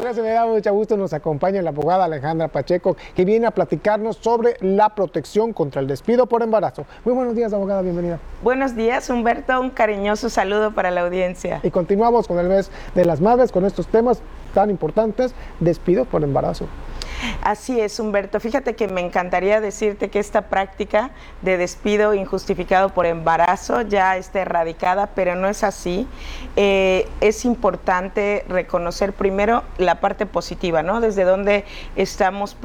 gracias, me da mucho gusto. Nos acompaña la abogada Alejandra Pacheco, que viene a platicarnos sobre la protección contra el despido por embarazo. Muy buenos días, abogada, bienvenida. Buenos días, Humberto, un cariñoso saludo para la audiencia. Y continuamos con el mes de las madres, con estos temas tan importantes, despido por embarazo. Así es, Humberto. Fíjate que me encantaría decirte que esta práctica de despido injustificado por embarazo ya está erradicada, pero no es así. Es importante reconocer primero la parte positiva, ¿no? Desde donde estamos